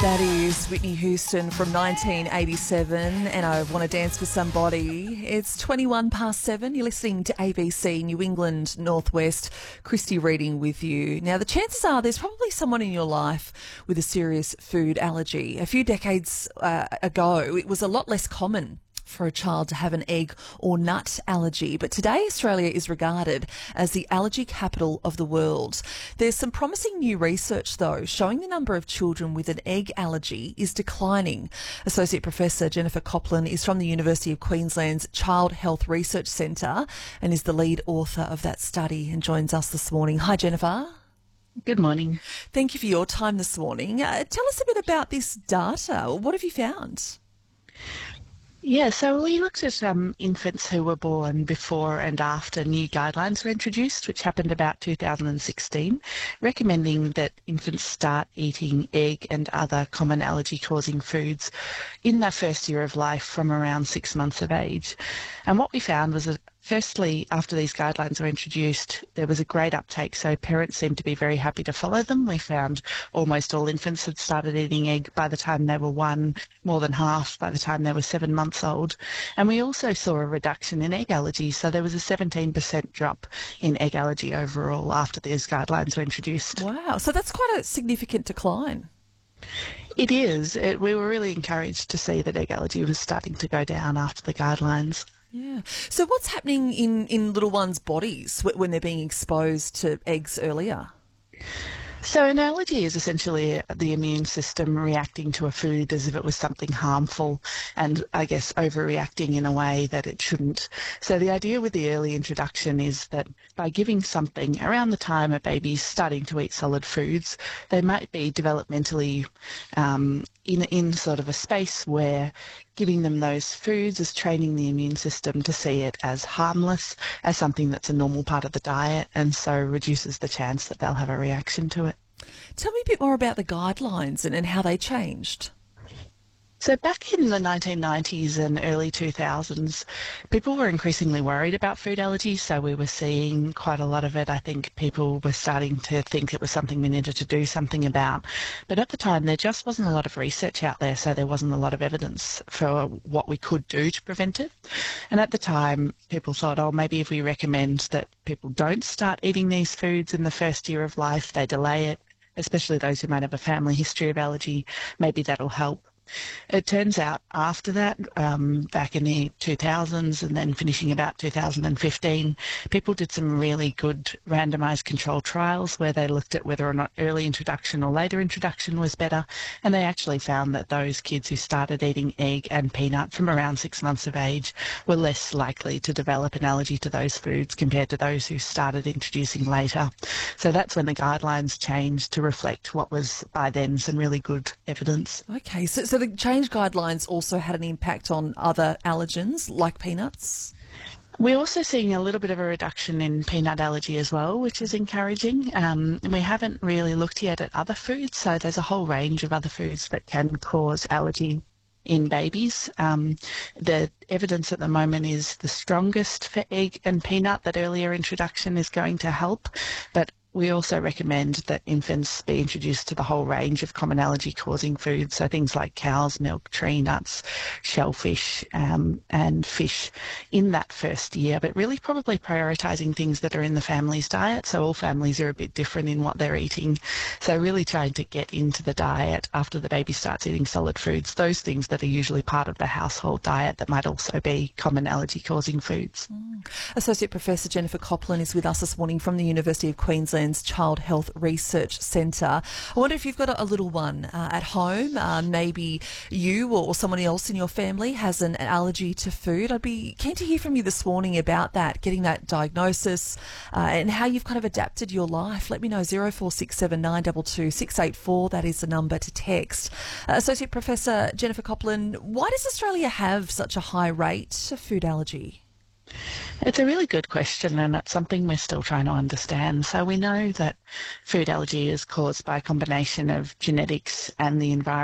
That is Whitney Houston from 1987, and I Want to Dance with Somebody. It's 21 past 7. You're listening to ABC New England Northwest. Christy Reading with you. Now, the chances are there's probably someone in your life with a serious food allergy. A few decades ago, it was a lot less common for a child to have an egg or nut allergy. But today, Australia is regarded as the allergy capital of the world. There's some promising new research, though, showing the number of children with an egg allergy is declining. Associate Professor Jennifer Copland is from the University of Queensland's Child Health Research Centre and is the lead author of that study and joins us this morning. Hi, Jennifer. Good morning. Thank you for your time this morning. Tell us a bit about this data. What have you found? Yeah, so we looked at infants who were born before and after new guidelines were introduced, which happened about 2016, recommending that infants start eating egg and other common allergy-causing foods in their first year of life from around 6 months of age. And what we found was that firstly, after these guidelines were introduced, there was a great uptake, so parents seemed to be very happy to follow them. We found almost all infants had started eating egg by the time they were 1, more than half by the time they were 7 months old. And we also saw a reduction in egg allergy, so there was a 17% drop in egg allergy overall after these guidelines were introduced. Wow, so that's quite a significant decline. It is. We were really encouraged to see that egg allergy was starting to go down after the guidelines. Yeah. So what's happening in little ones' bodies when they're being exposed to eggs earlier? So an allergy is essentially the immune system reacting to a food as if it was something harmful and, I guess, overreacting in a way that it shouldn't. So the idea with the early introduction is that by giving something around the time a baby's starting to eat solid foods, they might be developmentally in sort of a space where giving them those foods is training the immune system to see it as harmless, as something that's a normal part of the diet, and so reduces the chance that they'll have a reaction to it. Tell me a bit more about the guidelines and how they changed. So back in the 1990s and early 2000s, people were increasingly worried about food allergies, so we were seeing quite a lot of it. I think people were starting to think it was something we needed to do something about. But at the time, there just wasn't a lot of research out there, so there wasn't a lot of evidence for what we could do to prevent it. And at the time, people thought, oh, maybe if we recommend that people don't start eating these foods in the first year of life, they delay it, especially those who might have a family history of allergy, maybe that'll help. It turns out after that, back in the 2000s and then finishing about 2015, people did some really good randomised control trials where they looked at whether or not early introduction or later introduction was better, and they actually found that those kids who started eating egg and peanut from around 6 months of age were less likely to develop an allergy to those foods compared to those who started introducing later. So that's when the guidelines changed to reflect what was by then some really good evidence. Okay, so the change guidelines also had an impact on other allergens like peanuts? We're also seeing a little bit of a reduction in peanut allergy as well, which is encouraging. We haven't really looked yet at other foods, so there's a whole range of other foods that can cause allergy in babies. The evidence at the moment is the strongest for egg and peanut, that earlier introduction is going to help, but we also recommend that infants be introduced to the whole range of common allergy-causing foods, so things like cow's milk, tree nuts, shellfish, and fish in that first year, but really probably prioritising things that are in the family's diet. So all families are a bit different in what they're eating. So really trying to get into the diet after the baby starts eating solid foods, those things that are usually part of the household diet that might also be common allergy-causing foods. Associate Professor Jennifer Copland is with us this morning from the University of Queensland's Child Health Research Centre. I wonder if you've got a little one at home, maybe you or someone else in your family has an allergy to food. I'd be keen to hear from you this morning about that, getting that diagnosis and how you've kind of adapted your life. Let me know, 0467 922 684. That is the number to text. Associate Professor Jennifer Copland, why does Australia have such a high rate of food allergy? It's a really good question, and it's something we're still trying to understand. So we know that food allergy is caused by a combination of genetics and the environment.